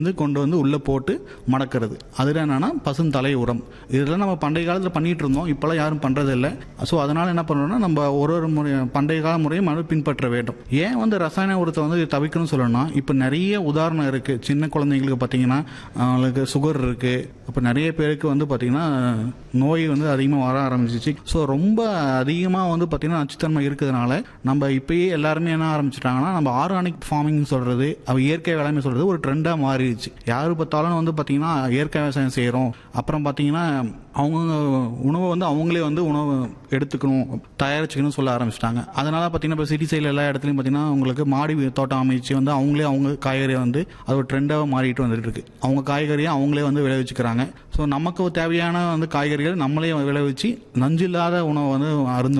கொண்டு வந்து உள்ளே போட்டு மடக்கிறது. அதில் என்னன்னா பசுந்தலை உரம். இதெல்லாம் நம்ம பண்டைய காலத்தில் பண்ணிட்டு இருந்தோம். இப்போல்லாம் யாரும் பண்ணுறது இல்லை. ஸோ அதனால் என்ன பண்ணுறோம்னா நம்ம ஒரு முறை பண்டைய கால முறையை பின்பற்ற வேண்டும். ஏன் ரசாயன உரத்தை தவிர்க்கணும்னு சொல்லணும்னா, இப்போ நிறைய உதாரணம் இருக்குது. சின்ன குழந்தைங்களுக்கு பார்த்தீங்கன்னா அவங்களுக்கு சுகர் இருக்குது. இப்போ நிறைய பேருக்கு பார்த்தீங்கன்னா நோய் அதிகமாக வர ஆரம்பிச்சிச்சு. ஸோ ரொம்ப அதிகமாக பார்த்தீங்கன்னா நச்சுத்தன்மை இருக்கிறதுனால நம்ம இப்பயே எல்லாருமே என்ன ஆரம்பிச்சிட்டாங்கன்னா, நம்ம ஆர்கானிக் ஃபார்மிங் சொல்கிறது, இயற்கை வேளாண்மை சொல்கிறது ஒரு ட்ரெண்டாக மாறிடுச்சு. யாரு பார்த்தாலும் பார்த்தீங்கன்னா இயற்கை விவசாயம் செய்கிறோம். அப்புறம் பார்த்தீங்கன்னா அவங்க உணவை அவங்களே உணவு எடுத்துக்கணும், தயாரிச்சுக்கணும்னு சொல்ல ஆரம்பிச்சிட்டாங்க. அதனால பார்த்தீங்கன்னா இப்போ சிட்டி சைடில் எல்லா இடத்துலையும் பார்த்தீங்கன்னா உங்களுக்கு மாடி தோட்டம் அமைச்சு அவங்களே அவங்க காய்கறியை அது ஒரு ட்ரெண்டாக மாறிட்டு வந்துட்டு இருக்கு. அவங்க காய்கறியை அவங்களே விளைவிச்சுக்கிறாங்க. ஸோ நமக்கு தேவையான காய்கறிகள் நம்மளே விளைவிச்சு நஞ்சு இல்லாத உணவை அருந்து